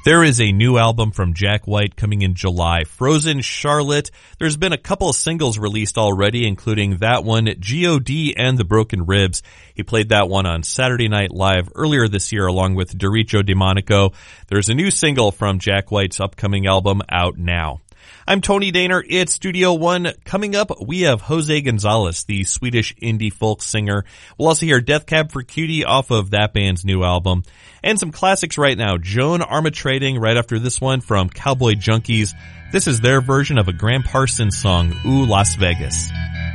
There is a new album from Jack White coming in July, Frozen Charlotte. There's been a couple of singles released already, including that one, G.O.D. and the Broken Ribs. He played that one on Saturday Night Live earlier this year along with Doricho DeMonico. There's a new single from Jack White's upcoming album out now. I'm Tony Daner. It's Studio One. Coming up, we have Jose Gonzalez, the Swedish indie folk singer. We'll also hear Death Cab for Cutie off of that band's new album. And some classics right now. Joan Armatrading right after this one from Cowboy Junkies. This is their version of a Graham Parsons song, Ooh, Las Vegas.